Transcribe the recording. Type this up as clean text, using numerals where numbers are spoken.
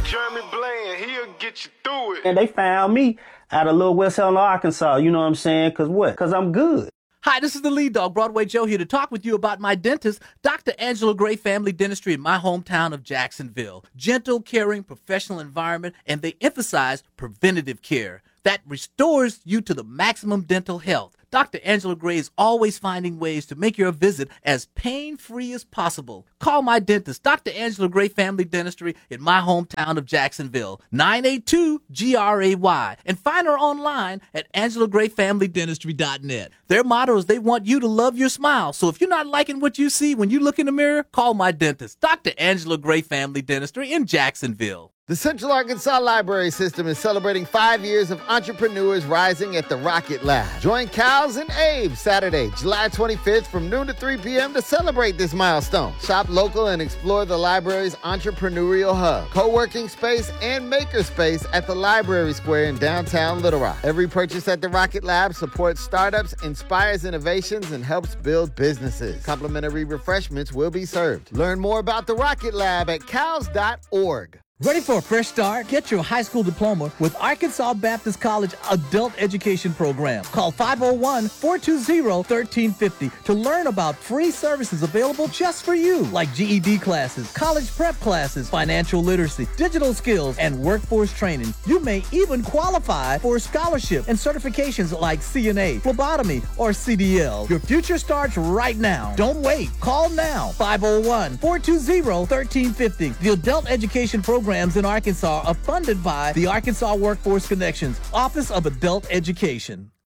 Jeremy Bland, he'll get you through it. And they found me out of Little West Helena, Arkansas. You know what I'm saying? Because what? Because I'm good. Hi, this is the lead dog, Broadway Joe, here to talk with you about my dentist, Dr. Angela Gray Family Dentistry in my hometown of Jacksonville. Gentle, caring, professional environment, and they emphasize preventative care that restores you to the maximum dental health. Dr. Angela Gray is always finding ways to make your visit as pain-free as possible. Call my dentist, Dr. Angela Gray Family Dentistry in my hometown of Jacksonville, 982-GRAY, and find her online at angelagrayfamilydentistry.net. Their motto is they want you to love your smile, so if you're not liking what you see when you look in the mirror, call my dentist, Dr. Angela Gray Family Dentistry in Jacksonville. The Central Arkansas Library System is celebrating 5 years of entrepreneurs rising at the Rocket Lab. Join Cals and Abe Saturday, July 25th from noon to 3 p.m. to celebrate this milestone. Shop local and explore the library's entrepreneurial hub, co-working space, and maker space at the Library Square in downtown Little Rock. Every purchase at the Rocket Lab supports startups, inspires innovations, and helps build businesses. Complimentary refreshments will be served. Learn more about the Rocket Lab at cals.org. Ready for a fresh start? Get your high school diploma with Arkansas Baptist College Adult Education Program. Call 501-420-1350 to learn about free services available just for you, like GED classes, college prep classes, financial literacy, digital skills, and workforce training. You may even qualify for a scholarship and certifications like CNA, phlebotomy, or CDL. Your future starts right now. Don't wait. Call now. 501-420-1350. The Adult Education Program in Arkansas are funded by the Arkansas Workforce Connections Office of Adult Education.